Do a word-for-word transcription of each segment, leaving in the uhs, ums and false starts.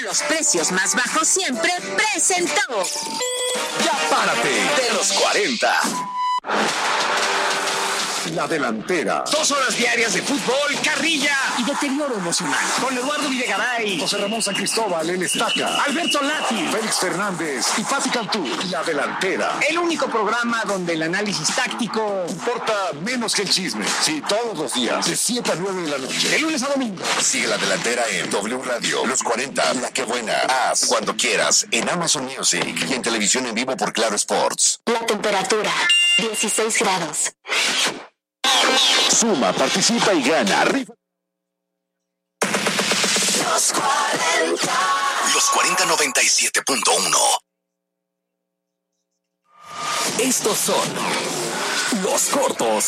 los precios más bajos siempre, presentó Ya Párate de los cuarenta. La Delantera. Dos horas diarias de fútbol, carrilla y deterioro emocional. Con Eduardo Videgaray, José Ramón San Cristóbal, el Estaca, Alberto Lati, Félix Fernández y Pati Cantú. La Delantera. El único programa donde el análisis táctico importa menos que el chisme. Sí, todos los días, de siete a nueve de la noche. De lunes a domingo. Sigue La Delantera en W Radio, Los cuarenta, La Que Buena, Haz, cuando quieras, en Amazon Music y en televisión en vivo por Claro Sports. La temperatura, dieciséis grados. Suma, participa y gana. Los cuarenta. Los cuarenta noventa y siete punto uno. Estos son los cortos.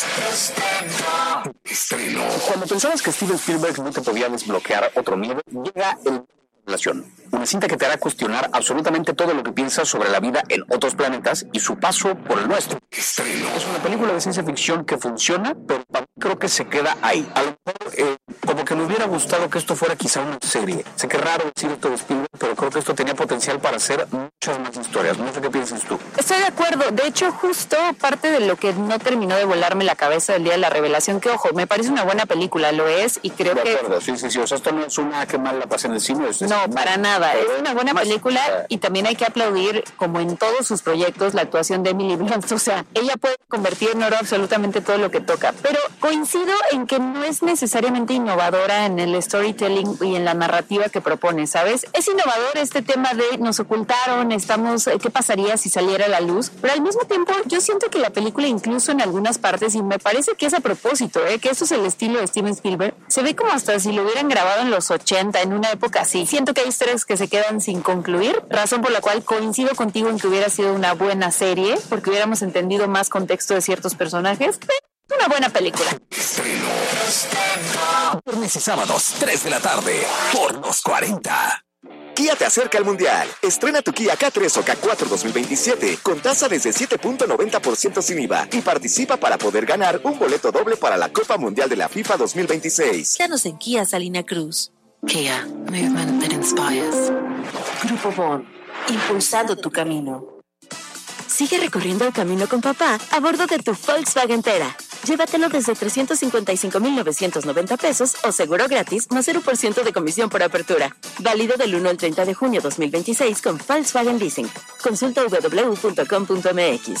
Estreno. Cuando pensabas que Steven Spielberg no te podía desbloquear otro miedo, llega el Relación, una cinta que te hará cuestionar absolutamente todo lo que piensas sobre la vida en otros planetas y su paso por el nuestro. Estreno. Es una película de ciencia ficción que funciona, pero creo que se queda ahí. A lo mejor, eh, como que me hubiera gustado que esto fuera quizá una serie. Sé que es raro decir esto de Spielberg, pero creo que esto tenía potencial para hacer muchas más historias. No sé qué piensas tú. Estoy de acuerdo. De hecho, justo parte de lo que no terminó de volarme la cabeza del día de la revelación, que ojo, me parece una buena película, lo es, y creo de que... De acuerdo, sí, sí, sí. O sea, esto no es una que mal la pasé en el cine. Es no, para nada. Es una buena película y también hay que aplaudir, como en todos sus proyectos, la actuación de Emily Blunt. O sea, ella puede convertir en oro absolutamente todo lo que toca. Pero coincido en que no es necesariamente innovadora en el storytelling y en la narrativa que propone, ¿sabes? Es innovador este tema de nos ocultaron, estamos, ¿qué pasaría si saliera a la luz? Pero al mismo tiempo yo siento que la película, incluso en algunas partes, y me parece que es a propósito, ¿eh? Que eso es el estilo de Steven Spielberg, se ve como hasta si lo hubieran grabado en los ochenta, en una época así. Siento que hay historias que se quedan sin concluir, razón por la cual coincido contigo en que hubiera sido una buena serie, porque hubiéramos entendido más contexto de ciertos personajes. Una buena película. Estreno. Viernes y sábados, tres de la tarde, por los cuarenta. Kia te acerca al Mundial. Estrena tu Kia K tres o K cuatro dos mil veintisiete con tasa desde siete punto noventa por ciento sin I V A y participa para poder ganar un boleto doble para la Copa Mundial de la FIFA dos mil veintiséis. Danos en Kia Salina Cruz. Kia, movement that inspires. Grupo Bon, impulsando tu camino. Sigue recorriendo el camino con papá a bordo de tu Volkswagen Tera. Llévatelo desde trescientos cincuenta y cinco mil novecientos noventa pesos o seguro gratis más cero por ciento de comisión por apertura. Válido del uno al treinta de junio dos mil veintiséis con Volkswagen Leasing. Consulta doble u doble u doble u punto com punto m x.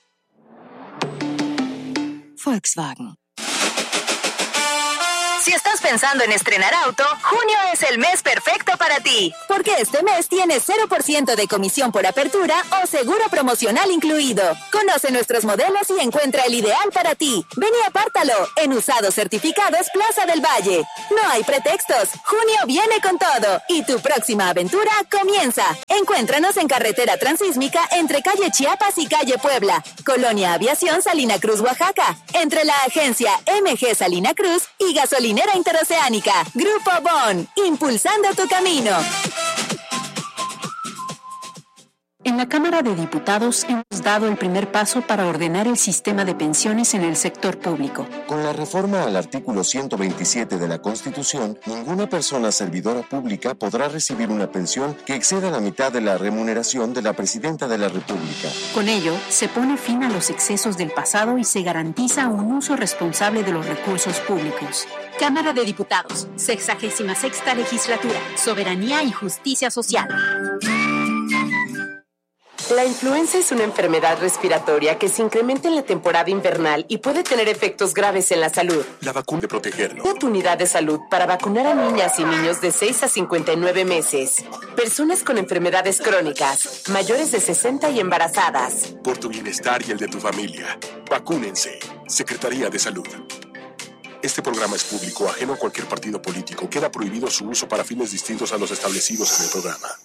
Volkswagen. Si estás pensando en estrenar auto, junio es el mes perfecto para ti. Porque este mes tienes cero por ciento de comisión por apertura o seguro promocional incluido. Conoce nuestros modelos y encuentra el ideal para ti. Ven y apártalo en Usados Certificados Plaza del Valle. No hay pretextos. Junio viene con todo y tu próxima aventura comienza. Encuéntranos en Carretera Transísmica entre calle Chiapas y calle Puebla. Colonia Aviación Salina Cruz, Oaxaca. Entre la agencia M G Salina Cruz y Gasolina Interoceánica. Grupo Bon, impulsando tu camino. En la Cámara de Diputados hemos dado el primer paso para ordenar el sistema de pensiones en el sector público. Con la reforma al artículo ciento veintisiete de la Constitución, ninguna persona servidora pública podrá recibir una pensión que exceda la mitad de la remuneración de la Presidenta de la República. Con ello, se pone fin a los excesos del pasado y se garantiza un uso responsable de los recursos públicos. Cámara de Diputados, sexagésima sexta legislatura, Soberanía y Justicia Social. La influenza es una enfermedad respiratoria que se incrementa en la temporada invernal y puede tener efectos graves en la salud. La vacuna de protegerlo. Una tu unidad de salud para vacunar a niñas y niños de seis a cincuenta y nueve meses. Personas con enfermedades crónicas, mayores de sesenta y embarazadas. Por tu bienestar y el de tu familia. Vacúnense. Secretaría de Salud. Este programa es público, ajeno a cualquier partido político. Queda prohibido su uso para fines distintos a los establecidos en el programa.